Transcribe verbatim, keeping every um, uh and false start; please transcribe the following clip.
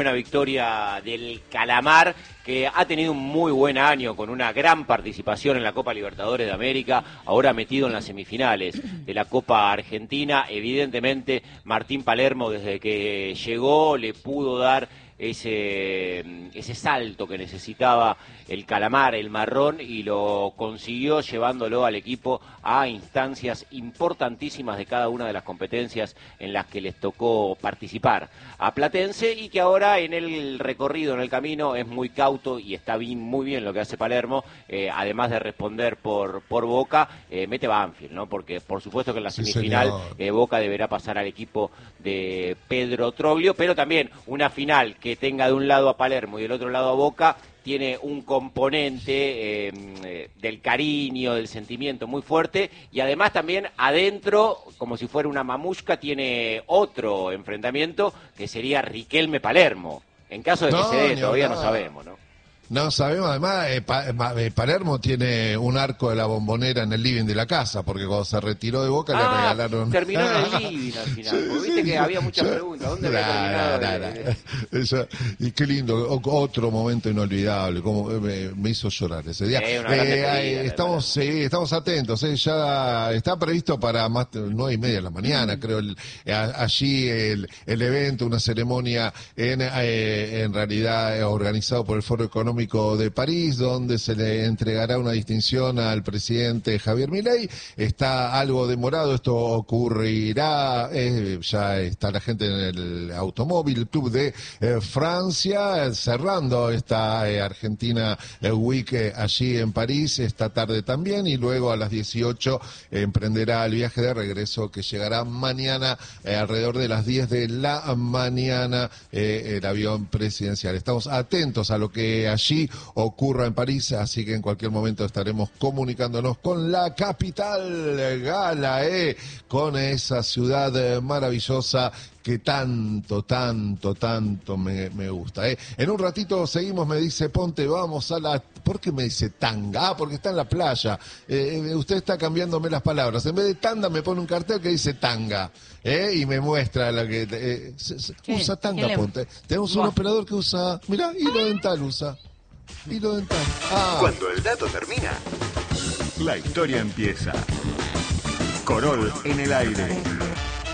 Una victoria del Calamar, que ha tenido un muy buen año con una gran participación en la Copa Libertadores de América, ahora metido en las semifinales de la Copa Argentina. Evidentemente Martín Palermo, desde que llegó, le pudo dar ese, ese salto que necesitaba el Calamar, el Marrón, y lo consiguió llevándolo al equipo a instancias importantísimas de cada una de las competencias en las que les tocó participar a Platense, y que ahora en el recorrido, en el camino, es muy cauto y está bien, muy bien lo que hace Palermo, eh, además de responder por, por Boca, eh, mete Banfield, ¿no? Porque por supuesto que en la Sí, semifinal eh, Boca deberá pasar al equipo de Pedro Troglio, pero también una final que tenga de un lado a Palermo y del otro lado a Boca tiene un componente eh, del cariño, del sentimiento muy fuerte, y además también adentro, como si fuera una mamusca, tiene otro enfrentamiento que sería Riquelme-Palermo, en caso de que No, se dé, ni todavía no hablar. sabemos, ¿no? No sabemos, además, eh, pa, eh, Palermo tiene un arco de la Bombonera en el living de la casa, porque cuando se retiró de Boca ah, le regalaron... terminó en el living al final, Sí, porque viste sí, que yo, había muchas yo, preguntas, ¿dónde había nah, terminado? nah, El, nah, nah. Eso, y qué lindo, o, otro momento inolvidable, como me, me hizo llorar ese día. Eh, una gran Eh, despedida, eh, la de estamos, sí, estamos atentos, eh, ya está previsto para más nueve y media de la mañana, creo, el, a, allí el, el evento, una ceremonia en, eh, en realidad eh, organizado por el Foro Económico de París, donde se le entregará una distinción al presidente Javier Milei. Está algo demorado, esto ocurrirá, eh, ya está la gente en el automóvil, Club de eh, Francia, cerrando esta eh, Argentina eh, Week eh, allí en París, esta tarde también, y luego a las dieciocho eh, emprenderá el viaje de regreso que llegará mañana eh, alrededor de las diez de la mañana, eh, el avión presidencial. Estamos atentos a lo que allí ocurre en París, así que en cualquier momento estaremos comunicándonos con la capital gala, eh, con esa ciudad eh, maravillosa que tanto, tanto, tanto me, me gusta. Eh. En un ratito seguimos, me dice Ponte, vamos a la... ¿Por qué me dice tanga? Ah, porque está en la playa. Eh, usted está cambiándome las palabras. En vez de tanda me pone un cartel que dice tanga. Eh, y me muestra la que... Eh, se, se, usa tanga, le... Ponte. Tenemos un operador que usa... Mirá, hilo dental usa. Hilo dental. Ah. Cuando el dato termina, la historia empieza. Corol en el aire.